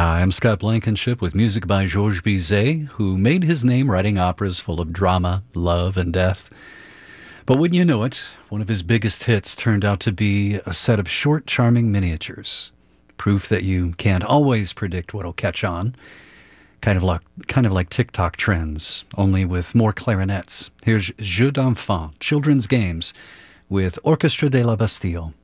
Hi, I'm Scott Blankenship with music by Georges Bizet, who made his name writing operas full of drama, love, and death. But wouldn't you know it, one of his biggest hits turned out to be a set of short, charming miniatures. Proof that you can't always predict what'll catch on. Kind of like TikTok trends, only with more clarinets. Here's Jeux d'enfants, children's games, with Orchestre de la Bastille.